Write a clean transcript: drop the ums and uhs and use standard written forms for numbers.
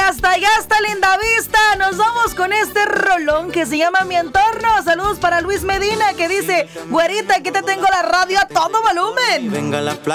hasta allá, hasta Linda Vista. Nos vamos con este rolón que se llama Mi Entorno. Saludos para Luis Medina que dice: güerita, aquí te tengo la radio a todo volumen. Venga la playa.